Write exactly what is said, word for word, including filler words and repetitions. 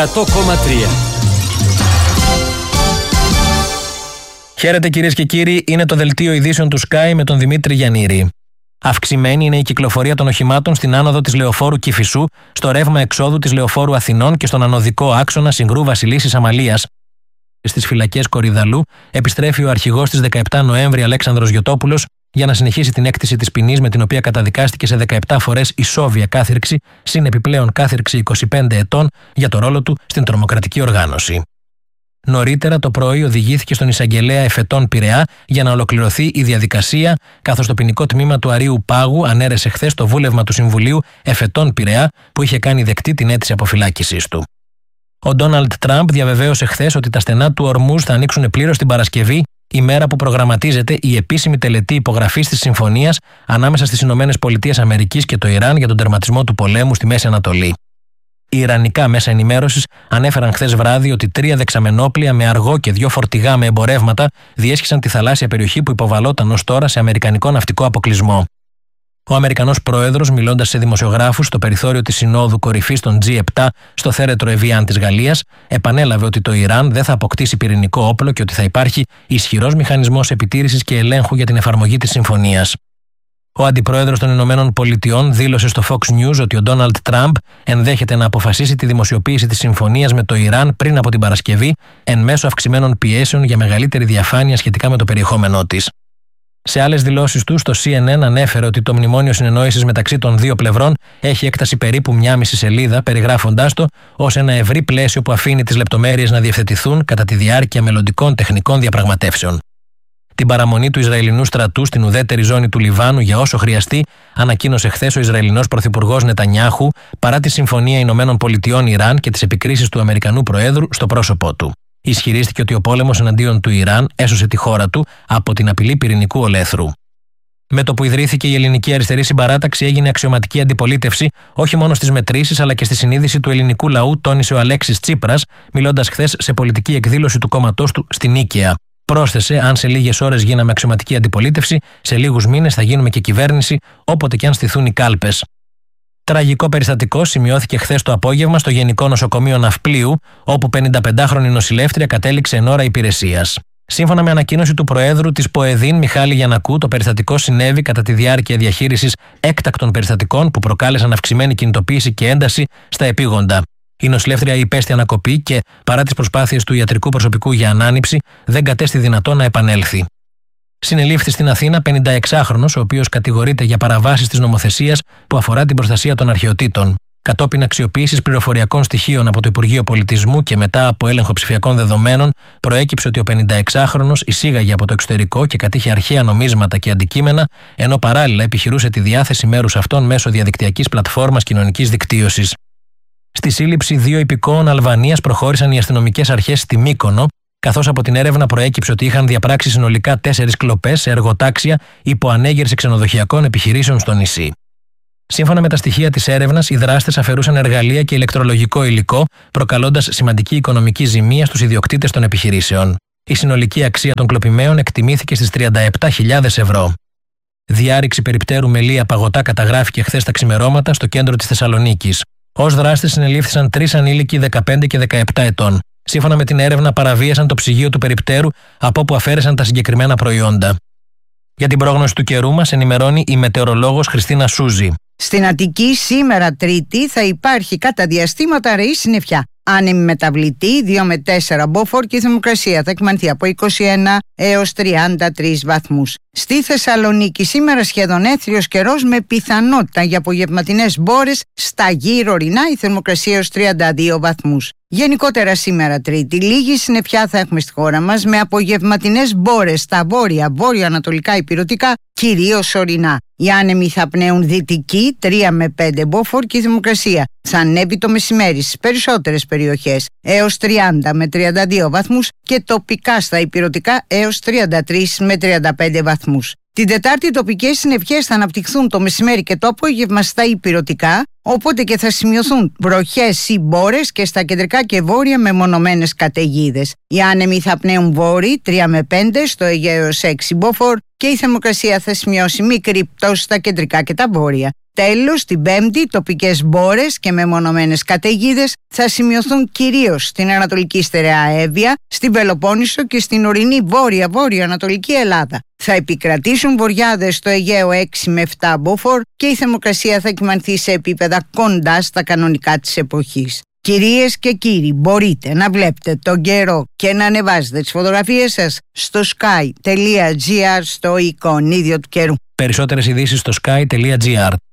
εκατό κόμμα τρία. Χαίρετε κυρίες και κύριοι, είναι το δελτίο ειδήσεων του Sky με τον Δημήτρη Γιαννήρη. Αυξημένη είναι η κυκλοφορία των οχημάτων στην άνοδο της Λεωφόρου Κηφισού, στο ρεύμα εξόδου της Λεωφόρου Αθηνών και στον ανωδικό άξονα Συγκρού Βασιλίσσης Αμαλίας. Στις φυλακές Κορυδαλού επιστρέφει ο αρχηγός της δεκαεπτά Νοέμβρη Αλέξανδρος Γιωτόπουλος για να συνεχίσει την έκτηση της ποινής με την οποία καταδικάστηκε σε δεκαεπτά φορές ισόβια κάθυρξη, συν επιπλέον κάθυρξη είκοσι πέντε ετών για το ρόλο του στην τρομοκρατική οργάνωση. Νωρίτερα το πρωί οδηγήθηκε στον εισαγγελέα Εφετών Πειραιά για να ολοκληρωθεί η διαδικασία, καθώς το ποινικό τμήμα του Αρείου Πάγου ανέρεσε χθες το βούλευμα του Συμβουλίου Εφετών Πειραιά που είχε κάνει δεκτή την αίτηση αποφυλάκησης του. Ο Ντόναλντ Τραμπ διαβεβαίωσε χθες ότι τα στενά του Ορμούζ θα ανοίξουν πλήρως την Παρασκευή, η μέρα που προγραμματίζεται η επίσημη τελετή υπογραφής της συμφωνίας ανάμεσα στις Ηνωμένες Πολιτείες Αμερικής και το Ιράν για τον τερματισμό του πολέμου στη Μέση Ανατολή. Οι ιρανικά μέσα ενημέρωσης ανέφεραν χθες βράδυ ότι τρία δεξαμενόπλια με αργό και δύο φορτηγά με εμπορεύματα διέσχισαν τη θαλάσσια περιοχή που υποβαλόταν ως τώρα σε αμερικανικό ναυτικό αποκλεισμό. Ο Αμερικανός πρόεδρος, μιλώντας σε δημοσιογράφους στο περιθώριο της Συνόδου Κορυφής των τζι επτά στο θέρετρο Εβιάν της Γαλλίας, επανέλαβε ότι το Ιράν δεν θα αποκτήσει πυρηνικό όπλο και ότι θα υπάρχει ισχυρός μηχανισμός επιτήρησης και ελέγχου για την εφαρμογή της συμφωνίας. Ο αντιπρόεδρος των Ηνωμένων Πολιτειών δήλωσε στο Fox News ότι ο Ντόναλντ Τραμπ ενδέχεται να αποφασίσει τη δημοσιοποίηση της συμφωνίας με το Ιράν πριν από την Παρασκευή, εν μέσω αυξημένων πιέσεων για μεγαλύτερη διαφάνεια σχετικά με το περιεχόμενό της. Σε άλλες δηλώσεις του, στο σι εν εν ανέφερε ότι το μνημόνιο συνεννόησης μεταξύ των δύο πλευρών έχει έκταση περίπου μία μισή σελίδα, περιγράφοντάς το ως ένα ευρύ πλαίσιο που αφήνει τις λεπτομέρειες να διευθετηθούν κατά τη διάρκεια μελλοντικών τεχνικών διαπραγματεύσεων. Την παραμονή του Ισραηλινού στρατού στην ουδέτερη ζώνη του Λιβάνου για όσο χρειαστεί, ανακοίνωσε χθες ο Ισραηλινός πρωθυπουργός Νετανιάχου παρά τη Συμφωνία Ηνωμένων Πολιτειών Ιράν και τις επικρίσεις του Αμερικανού Προέδρου στο πρόσωπό του. Ισχυρίστηκε ότι ο πόλεμος εναντίον του Ιράν έσωσε τη χώρα του από την απειλή πυρηνικού ολέθρου. Με το που ιδρύθηκε η Ελληνική Αριστερή Συμπαράταξη, έγινε αξιωματική αντιπολίτευση όχι μόνο στις μετρήσεις αλλά και στη συνείδηση του ελληνικού λαού, τόνισε ο Αλέξης Τσίπρας, μιλώντας χθες σε πολιτική εκδήλωση του κόμματός του στην Νίκαια. Πρόσθεσε: αν σε λίγες ώρες γίναμε αξιωματική αντιπολίτευση, σε λίγους μήνες θα γίνουμε και κυβέρνηση, όποτε και αν στηθούν οι κάλπες. Τραγικό περιστατικό σημειώθηκε χθες το απόγευμα στο Γενικό Νοσοκομείο Ναυπλίου, όπου πενηνταπεντάχρονη νοσηλεύτρια κατέληξε εν ώρα υπηρεσίας. Σύμφωνα με ανακοίνωση του Προέδρου της ΠΟΕΔΗΝ, Μιχάλη Γιαννακού, το περιστατικό συνέβη κατά τη διάρκεια διαχείρισης έκτακτων περιστατικών που προκάλεσαν αυξημένη κινητοποίηση και ένταση στα επίγοντα. Η νοσηλεύτρια υπέστη ανακοπή και, παρά τις προσπάθειες του ιατρικού προσωπικού για ανάνυψη, δεν κατέστη δυνατό να επανέλθει. Συνελήφθη στην Αθήνα πενηνταεξάχρονος, ο οποίος κατηγορείται για παραβάσεις της νομοθεσίας που αφορά την προστασία των αρχαιοτήτων. Κατόπιν αξιοποίησης πληροφοριακών στοιχείων από το Υπουργείο Πολιτισμού και μετά από έλεγχο ψηφιακών δεδομένων, προέκυψε ότι ο πενηνταεξάχρονος εισήγαγε από το εξωτερικό και κατήχε αρχαία νομίσματα και αντικείμενα, ενώ παράλληλα επιχειρούσε τη διάθεση μέρους αυτών μέσω διαδικτυακής πλατφόρμας κοινωνικής δικτύωσης. Στη σύλληψη δύο υπηκόων Αλβανίας προχώρησαν οι αστυνομικές αρχές στη Μύκονο, καθώς από την έρευνα προέκυψε ότι είχαν διαπράξει συνολικά τέσσερις κλοπές σε εργοτάξια υπό ανέγερση ξενοδοχειακών επιχειρήσεων στο νησί. Σύμφωνα με τα στοιχεία της έρευνας, οι δράστες αφαιρούσαν εργαλεία και ηλεκτρολογικό υλικό, προκαλώντας σημαντική οικονομική ζημία στους ιδιοκτήτες των επιχειρήσεων. Η συνολική αξία των κλοπημαίων εκτιμήθηκε στις τριάντα επτά χιλιάδες ευρώ. Διάρρηξη περιπτέρου με λία παγωτά καταγράφηκε χθες τα ξημερώματα στο κέντρο της Θεσσαλονίκης. Ως δράστες συνελήφθησαν τρεις ανήλικοι δεκαπέντε και δεκαεπτά ετών. Σύμφωνα με την έρευνα, παραβίασαν το ψυγείο του περιπτέρου από όπου αφαίρεσαν τα συγκεκριμένα προϊόντα. Για την πρόγνωση του καιρού μας ενημερώνει η μετεωρολόγος Χριστίνα Σούζη. Στην Αττική σήμερα Τρίτη θα υπάρχει κατά διαστήματα ρεή συννεφιά. Άνεμη μεταβλητή δύο με τέσσερα μποφόρ και η θερμοκρασία θα εκμανθεί από είκοσι ένα έως τριάντα τρεις βαθμούς. Στη Θεσσαλονίκη σήμερα σχεδόν έθριος καιρός με πιθανότητα για απογευματινές μπόρες, στα γύρω ορεινά η θερμοκρασία έως τριάντα δύο βαθμούς. Γενικότερα σήμερα Τρίτη λίγη συννεφιά θα έχουμε στη χώρα μας με απογευματινές μπόρες στα βόρεια, βόρειο-ανατολικά ηπειρωτικά, κυρίως ορεινά. Οι άνεμοι θα πνέουν δυτική τρία με πέντε μποφόρ και η θερμοκρασία θα ανέβει το μεσημέρι στις περισσότερες περιοχές έως τριάντα με τριάντα δύο βαθμούς και τοπικά στα ηπειρωτικά έως τριάντα τρεις με τριάντα πέντε βαθμούς. Την Τετάρτη οι τοπικές συννεφιές θα αναπτυχθούν το μεσημέρι και το απόγευμα στα ηπειρωτικά, οπότε και θα σημειωθούν βροχές ή μπόρες και στα κεντρικά και βόρεια μεμονωμένες καταιγίδες. Οι άνεμοι θα πνέουν βόρειοι τρία με πέντε, στο Αιγαίο έως έξι μποφόρ και η θερμοκρασία θα σημειώσει μικρή πτώση στα κεντρικά και τα βόρεια. Τέλος, την Πέμπτη, τοπικές μπόρες και μεμονωμένες καταιγίδες θα σημειωθούν κυρίως στην Ανατολική Στερεά Εύβοια, στην Πελοπόννησο και στην ορεινή βόρεια-βόρεια-ανατολική Ελλάδα. Θα επικρατήσουν βοριάδες στο Αιγαίο έξι με επτά μποφόρ και η θερμοκρασία θα κυμανθεί σε επίπεδα κοντά στα κανονικά της εποχής. Κυρίες και κύριοι, μπορείτε να βλέπετε τον καιρό και να ανεβάζετε τις φωτογραφίες σας στο sky τελεία gr στο εικονίδιο του καιρού. Περισσότερες ειδήσεις στο sky τελεία gr.